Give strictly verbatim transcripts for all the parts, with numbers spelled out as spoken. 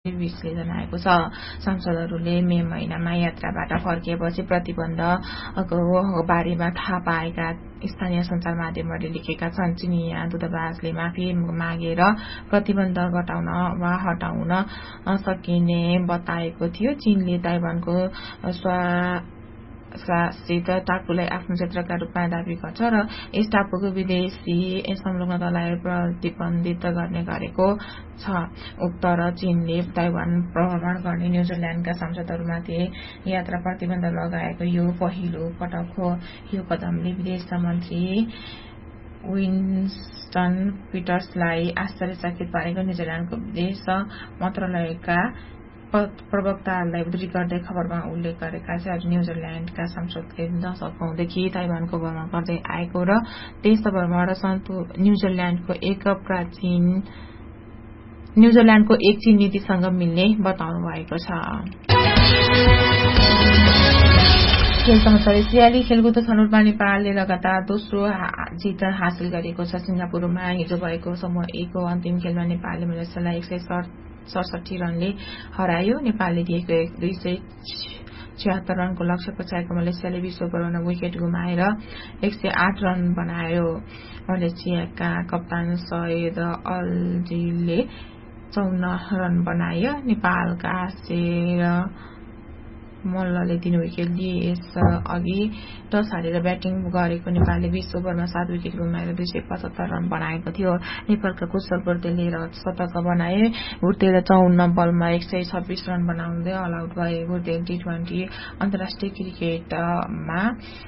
बीसले जनाएको छ। सांसदहरूले मे महिनामा यात्राबाट फर्किएपछि प्रतिबन्धको बारेमा थाहा पाएका स्थानीय सञ्चार माध्यमहरूले लेखेका छन्। चिनिया दूतावासले माफी मागेर प्रतिबन्ध घटाउन वा हटाउन सकिने बताएको थियो। चीनले ताइवानको स्वा शासित टापुलाई आफ्नो क्षेत्रका रूपमा दावी गर्छ र यस टापुको विदेशी संलग्नतालाई प्रतिबन्धित गर्ने गरेको छ। उक्त र चीनले ताइवान भ्रमण गर्ने न्यूजील्याण्डका सांसदहरूमाथि यात्रा प्रतिबन्ध लगाएको यो पहिलो पटक हो। यो कदमले विदेश मन्त्री विन्स्टन पिटर्सलाई आश्चर्यचकित पारेको न्यूजील्याण्डको विदेश मन्त्रालयका प्रवक्तालाई उद्धृत गर्दै खबरमा उल्लेख गरेका छ। न्यूजील्याण्डका सांसदले दशकौंदेखि ताइवानको भ्रमण गर्दै आएको र त्यस भ्रमण न्यूजील्याण्डको एक प्राचीन न्यूजील्याण्डको एक चीन नीतिसँग मिल्ने बताउनु भएको छ। खेल समाचार एसियाली खेलकुद छनौटमा नेपालले लगातार दोस्रो जित हासिल गरेको छ। सिंगापुरमा हिजो भएको समूह ए को अन्तिम खेलमा नेपालले मलेसियालाई एक सय सडसठी रनले हरायो। नेपालले दिएको दुई सय छिहत्तर रनको लक्ष्य पछ्याएको मलेसियाले विश्व ओभरमा नौ विकेट गुमाएर एक सय आठ रन बनायो। मलेसियाका कप्तान सैयद अल्जीले चौन्न रन बनाए। नेपालका शेर मल्लले तीन विकेट लिए। यस अघि टस हारेर ब्याटिङ गरेको नेपालले विश्व ओभरमा सात विकेट गुमाएर दुई सय पचहत्तर रन बनाएको थियो। नेपालका कुशल बुर्तेलले शतक बनाए। बुर्तेल चौन्न बलमा एक सय छब्बीस रन बनाउँदै अल आउट भए। बुर्तेल टी ट्वेन्टी अन्तर्राष्ट्रिय क्रिकेटमा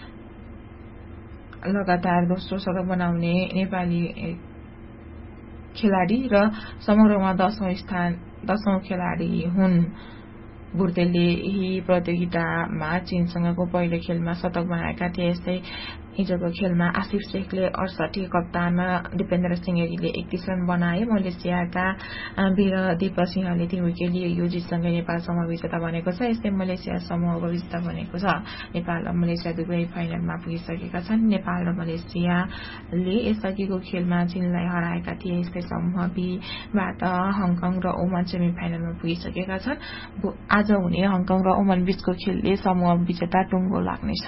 लगातार दोस्रो शतक बनाउने नेपाली खेलाडी र समग्रमा दशौं स्थान दशौं खेलाडी हुन्। बुर्तेलले यही प्रतियोगितामा चीनसँगको पहिलो खेलमा शतक बनाएका थिए। यस्तै हिजोको खेलमा आसिफ शेखले अडसठी, कप्तान दिपेन्द्र सिंहले एकतीस रन बनाए। मलेसियाका वीरदीप सिंहले तीन विकेट लिए। यो जितसँगै नेपाल समूह विजेता बनेको छ। यस्तै मलेसिया समूहको विजेता बनेको छ। नेपाल र मलेसिया दुवै फाइनलमा पुगिसकेका छन्। नेपाल र मलेसियाले यसअघिको खेलमा चीनलाई हराएका थिए। यस्तै समूह बीबाट हङकङ र ओमान सेमी फाइनलमा पुगिसकेका छन्। आज हुने हङकङ र ओमान बीचको खेलले समूह विजेता टुङ्गो लाग्नेछ।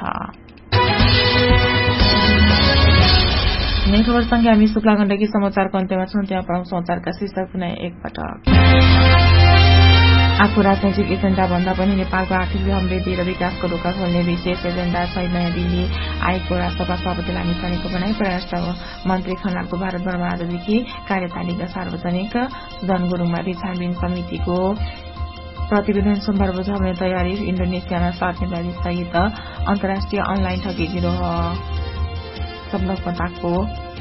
नयाँ खबरसँगै हामी शुक्ला गण्डकी समाचारको अन्त्यमा छौं। त्यहाँ प्रमुख समाचारका शीर्षक पुनः एकपटक। आफू राजनैतिक एजेण्डा भन्दा पनि नेपालको आर्थिक समृद्धि र विकासको ढोका खोल्ने विशेष एजेण्डा सहित नयाँ दिल्ली आएको राष्ट्रसभा सभापति लामिछानेको भनाई। परराष्ट्र मन्त्री खनालको भारत भ्रमण आजदेखि कार्यतालिका सार्वजनिक। सुदन गुरुङमाथि छानबिन समितिको प्रतिवेदन सोमबार बुझाउने तयारी। इण्डोनेसियामा सात नेपाली सहित अन्तर्राष्ट्रिय अनलाइन ठगी गिरोह संलग्नताको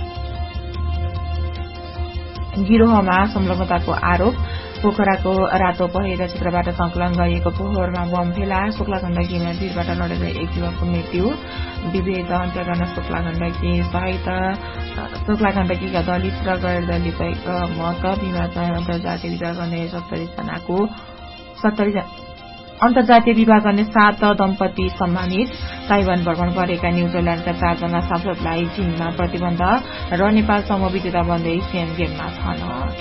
गिरोहमा संलग्नताको आरोप। पोखराको रातो पहेरा क्षेत्रबाट संकलन गरिएको पोहोरमा बम फेला। शुक्ला गण्डकीमा भिरबाट लडेर एक युवकको मृत्यु। विभेद अन्त्य गर्न शुक्ला गण्डकी सहित शुक्ला गण्डकीका दलित र गैर दलित मत विभाजन अन्तर्जातीय विवाह गर्ने सत्तरी जनाको सत्तरी अन्तर्जातीय विवाह गर्ने सात दम्पति सम्मानित। ताइवान भ्रमण गरेका न्यूजील्याण्डका चारजना सांसदलाई चीनमा प्रतिबन्ध र नेपाल समूह विजेता बन्दै एसियन गेममा छन्।